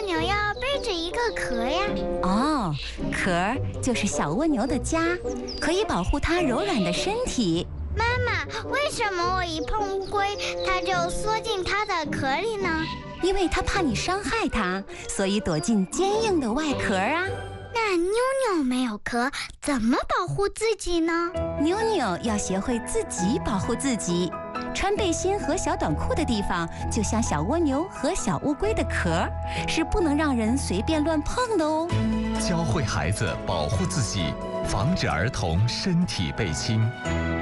牛要背着一个壳呀？ 哦，壳就是小蜗牛的家，可以保护它柔软的身体。 妈妈，为什么我一碰乌龟，它就缩进它的壳里呢？ 因为它怕你伤害它，所以躲进坚硬的外壳啊。 那妞妞没有壳，怎么保护自己呢？ 妞妞要学会自己保护自己。穿背心和小短裤的地方，就像小蜗牛和小乌龟的壳，是不能让人随便乱碰的哦。 教会孩子保护自己，防止儿童身体被侵。